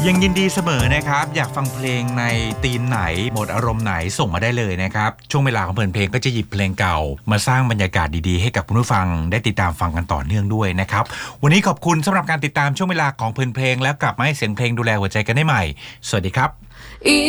ยังยินดีเสมอนะครับอยากฟังเพลงในธีมไหนโหมดอารมณ์ไหนส่งมาได้เลยนะครับช่วงเวลาของเพลินเพลงก็จะหยิบเพลงเก่ามาสร้างบรรยากาศดีๆให้กับคุณผู้ฟังได้ติดตามฟังกันต่อเนื่องด้วยนะครับวันนี้ขอบคุณสำหรับการติดตามช่วงเวลาของเพลินเพลงแล้วกลับมาให้เสียงเพลงดูแลหัวใจกันได้ใหม่สวัสดีครับ